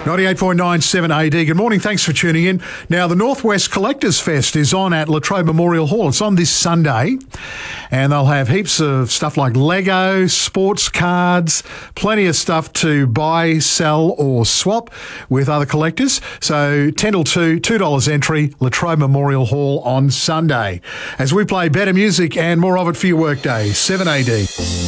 98.97 AD. Good morning. Thanks for tuning in. Now, the Northwest Collectors Fest is on at Latrobe Memorial Hall. It's on this Sunday, and they'll have heaps of stuff like Lego, sports cards, plenty of stuff to buy, sell or swap with other collectors. So 10 till 2, $2 entry, Latrobe Memorial Hall on Sunday. As we play better music and more of it for your workday, 7 AD.